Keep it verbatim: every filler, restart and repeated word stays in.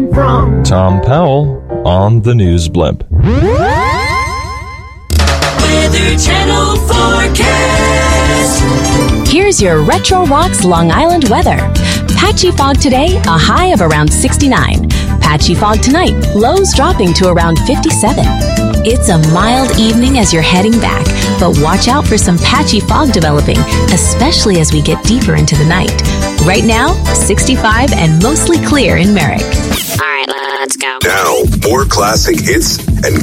From Tom Powell on the News Blimp. Weather Channel forecast. Here's your Retro Rocks Long Island weather. Patchy fog today, a high of around sixty-nine. Patchy fog tonight, lows dropping to around fifty-seven. It's a mild evening as you're heading back, but watch out for some patchy fog developing, especially as we get deeper into the night. Right now, sixty-five and mostly clear in Merrick. All right, let's go. Now, more classic hits and